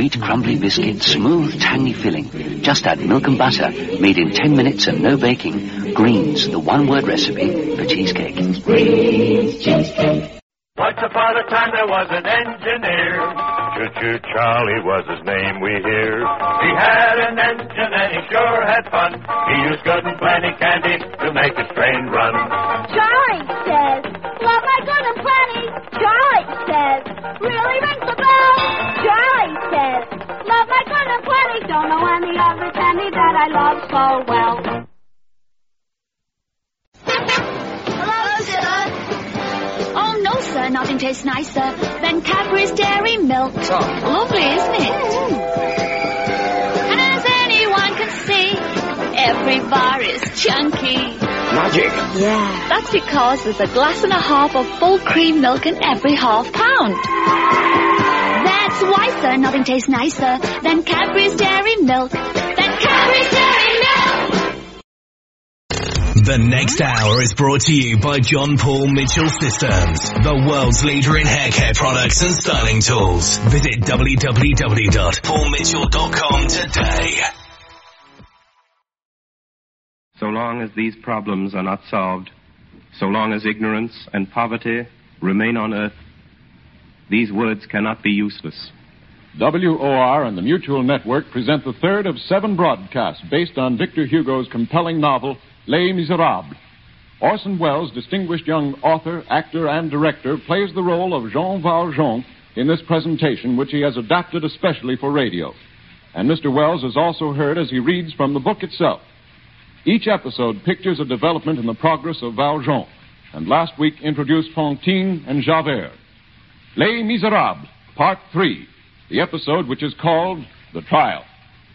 sweet crumbly biscuit, smooth tangy filling. Just add milk and butter, made in 10 minutes and no baking. Greens, the one-word recipe for cheesecake. Greens cheesecake. Once upon a time there was an engineer. Choo-choo Charlie was his name, we hear. He had an engine and he sure had fun. He used good and plenty candy to make his train run. Charlie says, love my good and plenty. Charlie says, really rings the bell. Charlie says, love my good and plenty. Don't know any other candy that I love so well. Hello, sir. Oh, no, sir, nothing tastes nicer than Cadbury's Dairy Milk. Oh. Lovely, isn't it? As anyone can see, every bar is chunky. Magic. Yeah, that's because there's a glass and a half of full cream milk in every half pound. That's why, sir, nothing tastes nicer than Cadbury's Dairy Milk. Cadbury's Dairy Milk! The next hour is brought to you by John Paul Mitchell Systems, the world's leader in hair care products and styling tools. Visit www.paulmitchell.com today. So long as these problems are not solved, so long as ignorance and poverty remain on earth, these words cannot be useless. WOR and the Mutual Network present the third of 7 broadcasts based on Victor Hugo's compelling novel, Les Miserables. Orson Welles, distinguished young author, actor, and director, plays the role of Jean Valjean in this presentation, which he has adapted especially for radio. And Mr. Welles is also heard as he reads from the book itself. Each episode pictures a development in the progress of Valjean, and last week introduced Fantine and Javert. Les Miserables, Part 3, the episode which is called The Trial.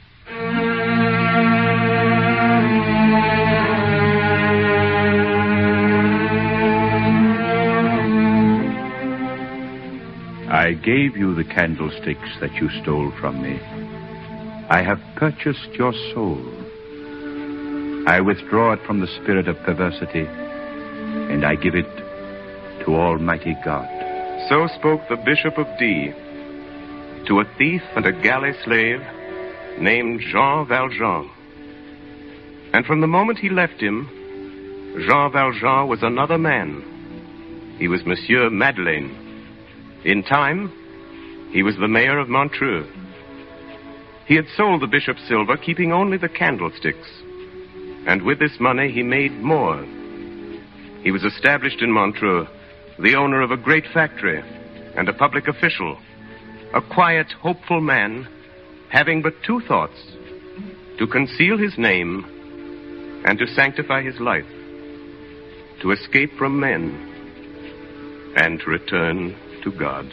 I gave you the candlesticks that you stole from me. I have purchased your soul. I withdraw it from the spirit of perversity, and I give it to Almighty God. So spoke the Bishop of D to a thief and a galley slave named Jean Valjean. And from the moment he left him, Jean Valjean was another man. He was Monsieur Madeleine. In time, he was the mayor of Montreux. He had sold the bishop's silver, keeping only the candlesticks. And with this money, he made more. He was established in Montreux, the owner of a great factory and a public official, a quiet, hopeful man, having but 2 thoughts: to conceal his name and to sanctify his life, to escape from men and to return to God.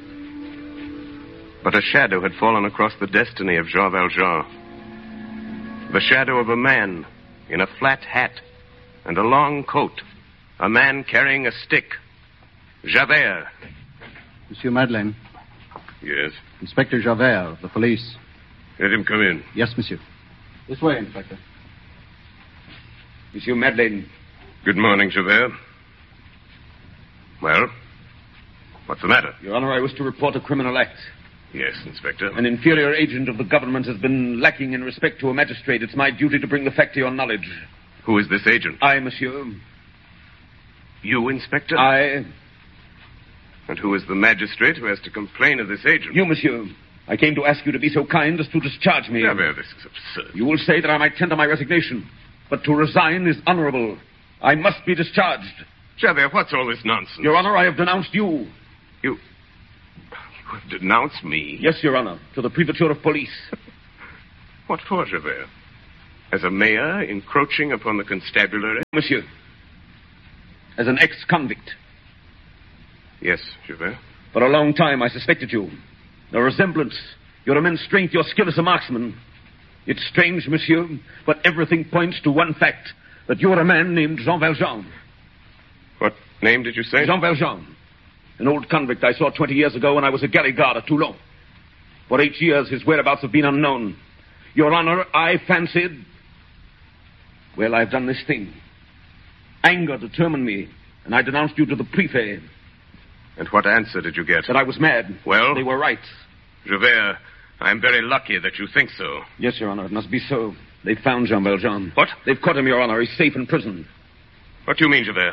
But a shadow had fallen across the destiny of Jean Valjean. The shadow of a man in a flat hat and a long coat, a man carrying a stick. Javert. Monsieur Madeleine. Yes? Inspector Javert of the police. Let him come in. Yes, monsieur. This way, Inspector. Monsieur Madeleine. Good morning, Javert. Well, what's the matter? Your Honor, I wish to report a criminal act. Yes, Inspector. An inferior agent of the government has been lacking in respect to a magistrate. It's my duty to bring the fact to your knowledge. Who is this agent? I, monsieur. You, Inspector? I. And who is the magistrate who has to complain of this agent? You, monsieur. I came to ask you to be so kind as to discharge me. Javert, this is absurd. You will say that I might tender my resignation, but to resign is honorable. I must be discharged. Javert, what's all this nonsense? Your Honor, I have denounced you. You have denounced me? Yes, Your Honor, to the Prefecture of Police. What for, Javert? As a mayor encroaching upon the constabulary? Monsieur, as an ex-convict. Yes, Javert. For a long time I suspected you. Your resemblance, your immense strength, your skill as a marksman. It's strange, monsieur, but everything points to one fact, that you're a man named Jean Valjean. What name did you say? Jean Valjean. An old convict I saw 20 years ago when I was a galley guard at Toulon. For 8 years, his whereabouts have been unknown. Your Honor, I fancied... Well, I've done this thing. Anger determined me, and I denounced you to the prefect. And what answer did you get? That I was mad. Well? They were right. Javert, I'm very lucky that you think so. Yes, Your Honor, it must be so. They've found Jean Valjean. What? They've caught him, Your Honor. He's safe in prison. What do you mean, Javert?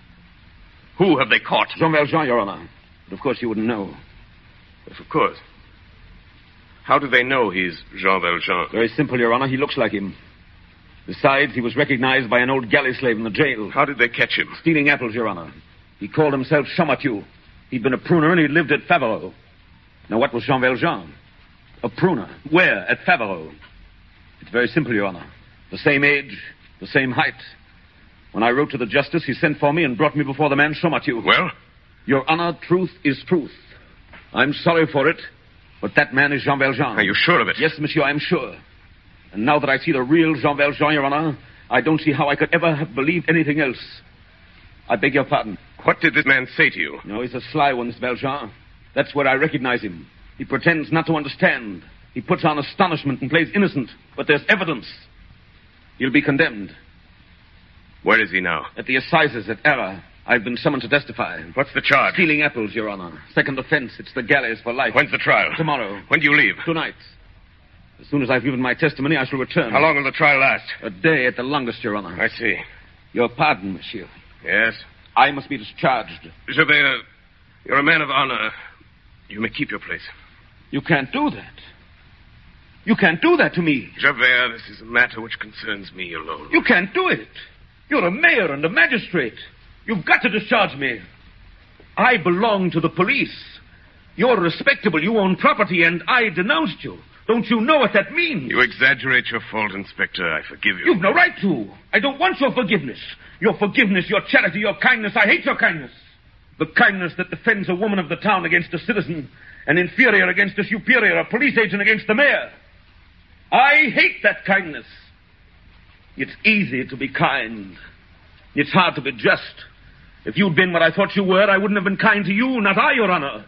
Who have they caught? Jean Valjean, Your Honor. But of course you wouldn't know. Yes, of course. How do they know he's Jean Valjean? Very simple, Your Honor. He looks like him. Besides, he was recognized by an old galley slave in the jail. How did they catch him? Stealing apples, Your Honor. He called himself Champmathieu. He'd been a pruner and he'd lived at Faverolles. Now, what was Jean Valjean? A pruner. Where? At Faverolles. It's very simple, Your Honor. The same age, the same height. When I wrote to the justice, he sent for me and brought me before the man Champmathieu. Well? Your Honor, truth is truth. I'm sorry for it, but that man is Jean Valjean. Are you sure of it? Yes, monsieur, I'm sure. And now that I see the real Jean Valjean, Your Honor, I don't see how I could ever have believed anything else. I beg your pardon. What did this man say to you? No, he's a sly one, this Valjean. That's where I recognize him. He pretends not to understand. He puts on astonishment and plays innocent. But there's evidence. He'll be condemned. Where is he now? At the assizes at Arras. I've been summoned to testify. What's the charge? Stealing apples, Your Honor. Second offense. It's the galleys for life. When's the trial? Tomorrow. When do you leave? Tonight. As soon as I've given my testimony, I shall return. How long will the trial last? A day at the longest, Your Honor. I see. Your pardon, monsieur. Yes? I must be discharged. Javert, you're a man of honor. You may keep your place. You can't do that. You can't do that to me. Javert, this is a matter which concerns me alone. You can't do it. You're a mayor and a magistrate. You've got to discharge me. I belong to the police. You're respectable. You own property, and I denounced you. Don't you know what that means? You exaggerate your fault, Inspector. I forgive you. You've no right to. I don't want your forgiveness. Your forgiveness, your charity, your kindness. I hate your kindness. The kindness that defends a woman of the town against a citizen, an inferior against a superior, a police agent against the mayor. I hate that kindness. It's easy to be kind. It's hard to be just. If you'd been what I thought you were, I wouldn't have been kind to you, not I, Your Honor.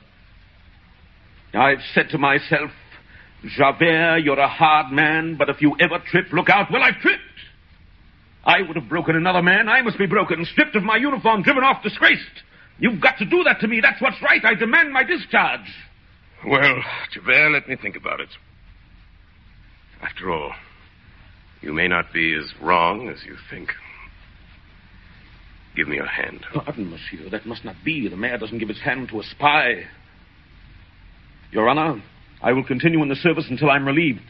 I've said to myself, Javert, you're a hard man, but if you ever trip, look out. Well, I've tripped. I would have broken another man. I must be broken, stripped of my uniform, driven off, disgraced. You've got to do that to me. That's what's right. I demand my discharge. Well, Javert, let me think about it. After all, you may not be as wrong as you think. Give me your hand. Pardon, monsieur. That must not be. The mayor doesn't give his hand to a spy. Your Honor, I will continue in the service until I'm relieved.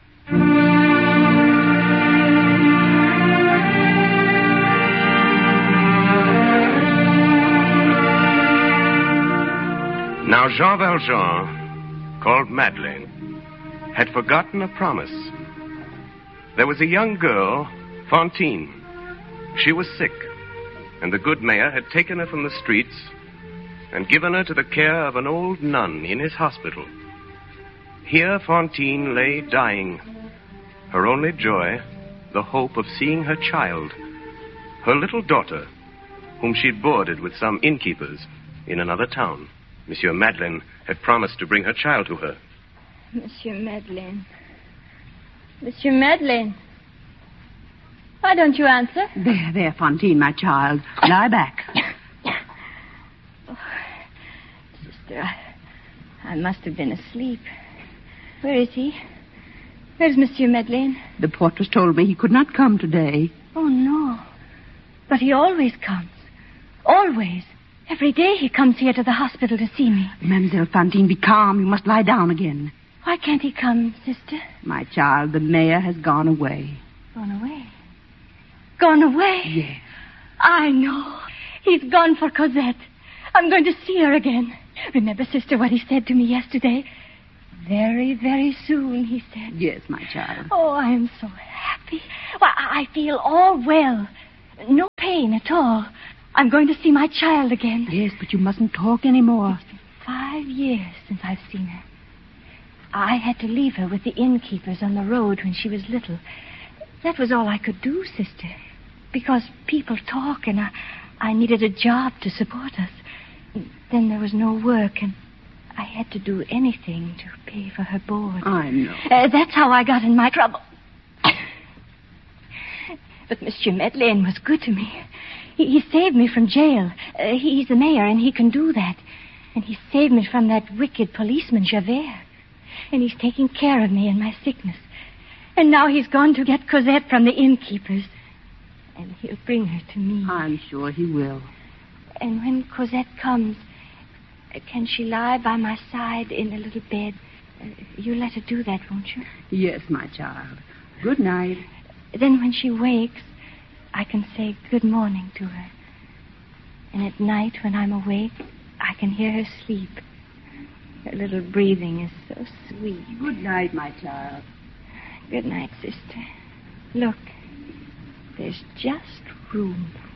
Now, Jean Valjean, called Madeleine, had forgotten a promise. There was a young girl, Fantine. She was sick, and the good mayor had taken her from the streets and given her to the care of an old nun in his hospital. Here Fantine lay dying. Her only joy, the hope of seeing her child, her little daughter, whom she'd boarded with some innkeepers in another town. Monsieur Madeleine had promised to bring her child to her. Monsieur Madeleine. Monsieur Madeleine. Why don't you answer? There, Fantine, my child. Lie back. Oh, sister, I must have been asleep. Where is he? Where's Monsieur Madeleine? The portress told me he could not come today. Oh, no. But he always comes. Always. Every day he comes here to the hospital to see me. Mademoiselle Fantine, be calm. You must lie down again. Why can't he come, sister? My child, the mayor has gone away. Gone away? Gone away? Yes. I know. He's gone for Cosette. I'm going to see her again. Remember, sister, what he said to me yesterday? Very, very soon, he said. Yes, my child. Oh, I am so happy. Well, I feel all well. No pain at all. I'm going to see my child again. Yes, but you mustn't talk anymore. It's been 5 years since I've seen her. I had to leave her with the innkeepers on the road when she was little. That was all I could do, sister. Because people talk and I needed a job to support us. Then there was no work and I had to do anything to pay for her board. I know. That's how I got in my trouble. But Monsieur Madeleine was good to me. He saved me from jail. He's the mayor, and he can do that. And he saved me from that wicked policeman, Javert. And he's taking care of me in my sickness. And now he's gone to get Cosette from the innkeepers. And he'll bring her to me. I'm sure he will. And when Cosette comes, can she lie by my side in a little bed? You'll let her do that, won't you? Yes, my child. Good night. Then when she wakes, I can say good morning to her. And at night, when I'm awake, I can hear her sleep. Her little breathing is so sweet. Good night, my child. Good night, sister. Look, there's just room.